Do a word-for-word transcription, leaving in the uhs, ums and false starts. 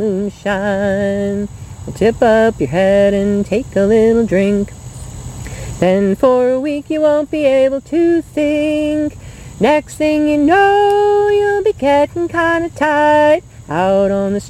moonshine. Well, tip up your head and take a little drink. Then for a week you won't be able to think. Next thing you know, you'll be getting kinda tight out on the street.